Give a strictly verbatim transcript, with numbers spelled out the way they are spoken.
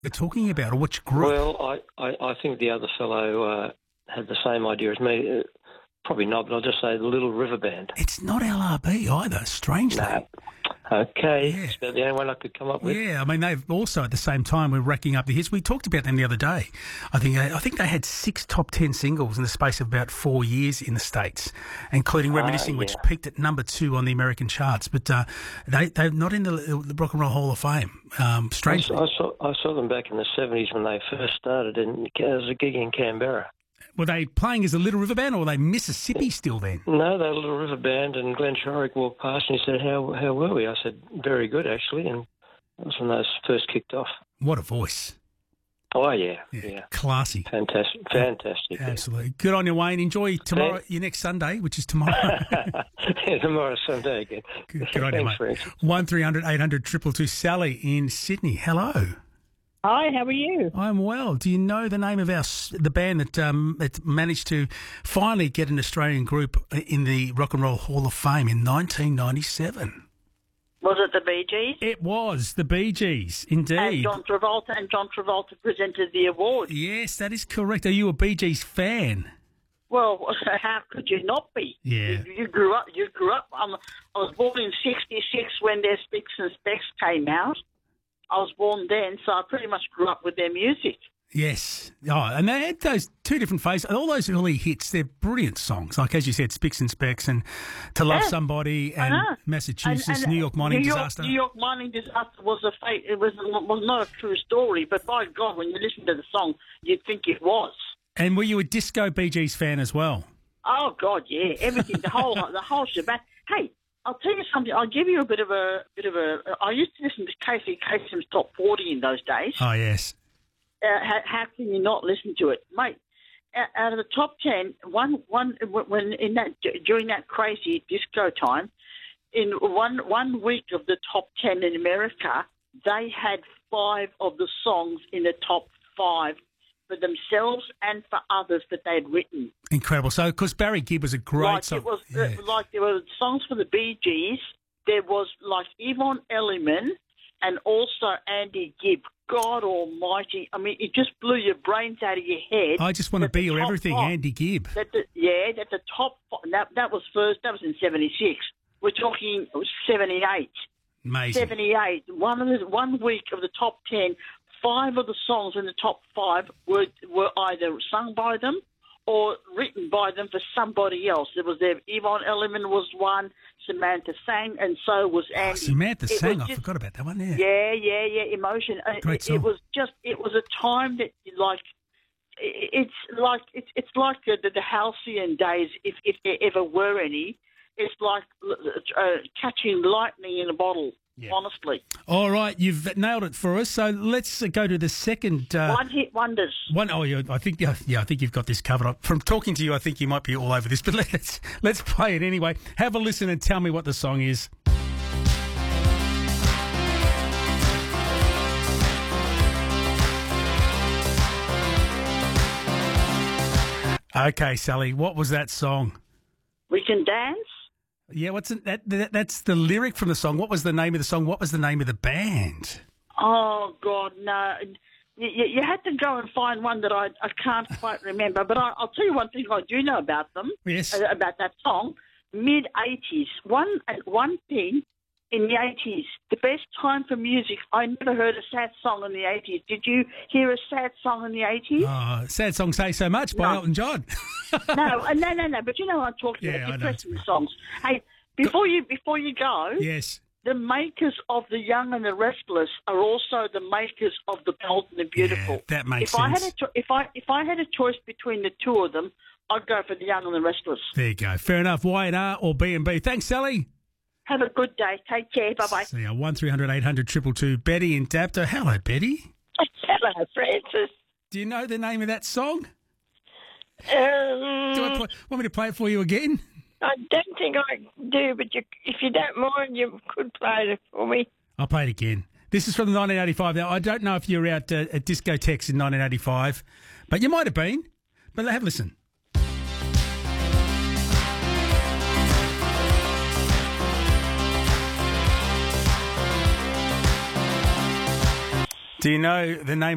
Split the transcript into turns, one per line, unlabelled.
you're talking about, or which group?
Well, I, I, I think the other fellow uh, had the same idea as me. Uh, probably not, but I'll just say the Little River Band.
It's not L R B either, strangely.
No. Okay,
Yeah.
it's about the only one I could come up with.
Yeah, I mean, they've also at the same time we're racking up the hits. We talked about them the other day. I think I think they had six top ten singles in the space of about four years in the States, including Reminiscing,
yeah.
which peaked at number two on the American charts. But uh, they they're not in the, the Rock and Roll Hall of Fame. Um,
I
strangely,
saw, I saw I saw them back in the seventies when they first started, and there was a gig in Canberra.
were they playing as a Little River Band, or were they Mississippi still then?
No, they were a Little River Band, and Glenn Shorrock walked past and he said, how how were we? I said, very good, actually, and that was when those first kicked off.
What a voice.
Oh, yeah,
Yeah,
yeah.
classy.
Fantastic, fantastic.
Absolutely. Good on you, Wayne. Enjoy tomorrow,
Yeah.
your next Sunday, which is tomorrow.
Yeah, tomorrow's Sunday again.
Good, good on you,
Thanks,
mate.
Francis.
one three hundred eight hundred two two two. Sally in Sydney. Hello.
Hi, how are you?
I'm well. Do you know the name of our s- the band that um, that managed to finally get an Australian group in the Rock and Roll Hall of Fame in nineteen ninety-seven?
Was it the Bee Gees?
It was the Bee Gees,
And
indeed.
John Travolta, and John Travolta presented the award.
Yes, that is correct. Are you a Bee Gees fan?
Well, how could you not be?
Yeah.
You, you grew up. You grew up. Um, I was born in sixty-six when their Spicks and Specks came out. I was born then, so I pretty much grew up with their music.
Yes. Oh, and they had those two different phases. All those early hits, they're brilliant songs. Like, as you said, Spicks and Specks and To Love
Yeah,
Somebody
I
and
know.
Massachusetts,
And- and
New York Mining
New York,
Disaster.
New York mining disaster was a fake. It was was not a true story, but by God, when you listen to the song, you'd think it was.
And were you a disco Bee Gees fan as well?
Oh God, yeah, everything, the whole the whole shebang. Hey, I'll tell you something. I'll give you a bit of a bit of a. I used to listen to Casey Kasem's Top forty in those days.
Oh, yes.
Uh, how, how can you not listen to it, mate? Out out of the top ten, one one when in that during that crazy disco time, in one one week of the top ten in America, they had five of the songs in the top five for themselves and for others that they'd written.
Incredible. So, because Barry Gibb was a great
Like
song.
it was,
Yeah.
uh, like there were songs for the Bee Gees. There was like Yvonne Elliman and also Andy Gibb. God Almighty! I mean, it just blew your brains out of your head.
I just want to
that
be
the
your
top
everything,
five-
Andy Gibb.
That the, yeah, that the top fi- that that was first. That was in seventy-six. We're talking seventy-eight.
Amazing.
seventy-eight. One of the one week of the top ten. Five of the songs in the top five were were either sung by them or written by them for somebody else. There was there. Yvonne Elliman was one. Samantha sang, and so was
Oh,
Andy.
Samantha
It
sang.
was
I
just-
forgot about that one. Yeah.
Yeah, yeah, yeah. Emotion. Uh,
Great
it,
song.
it was just. It was a time that like. i- It's like it's it's like the, the, the halcyon days, if if there ever were any. It's like uh, catching lightning in a bottle.
Yeah.
Honestly,
All right, you've nailed it for us. So let's uh, go to the second uh,
one hit wonders.
one. Oh, yeah, I think yeah, yeah, I think you've got this covered up. From talking to you, I think you might be all over this. But let's let's play it anyway. Have a listen and tell me what the song is. Okay, Sally, what was that song?
We can dance.
Yeah, what's it, that, that? That's the lyric from the song. What was the name of the song? What was the name of the band?
Oh God, no! You, you you had to go and find one that I I can't quite remember. But I, I'll tell you one thing I do know about them.
Yes.
uh, about that song. Mid eighties. One uh, one thing in the eighties. The best time for music. I never heard a sad song in the eighties. Did you hear a sad song in the eighties?
Oh, sad song, Say So Much by
No.
Elton John.
No, uh, no, no, no. But you know what I'm talking
Yeah, I
about.
know.
Depressing songs. Hey, before you before you go.
Yes.
The makers of The Young and the Restless are also the makers of The Bold and the Beautiful.
Yeah, that makes
if I had
sense.
a cho- if I if I had a choice between the two of them, I'd go for The Young and the Restless.
There you go. Fair enough. Y and R or B and B. Thanks, Sally.
Have a good day. Take care. Bye bye.
See ya. One three hundred eight hundred two two two. Betty in Dapto. Hello, Betty.
Hello, Francis.
Do you know the name of that song?
Um,
Do I play, want me to play it for you again?
I don't think I do, but you, if you don't mind, you could play it for me.
I'll play it again. This is from the nineteen eighty-five. Now, I don't know if you were out uh, at discotheques in nineteen eighty-five, but you might have been. But have a listen. Do you know the name?